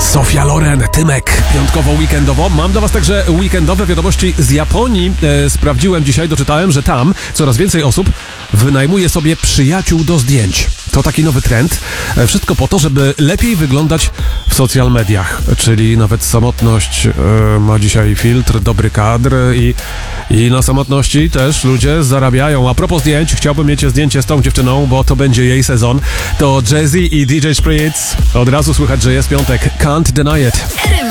Sofia Loren, Tymek, piątkowo-weekendowo. Mam do was także weekendowe wiadomości z Japonii. Sprawdziłem dzisiaj, doczytałem, że tam coraz więcej osób wynajmuje sobie przyjaciół do zdjęć. To taki nowy trend. Wszystko po to, żeby lepiej wyglądać w social mediach. Czyli nawet samotność ma dzisiaj filtr, dobry kadr i na samotności też ludzie zarabiają. A propos zdjęć, chciałbym mieć zdjęcie z tą dziewczyną, bo to będzie jej sezon. To Jay-Z i DJ Spritz. Od razu słychać, że jest piątek. Can't deny it.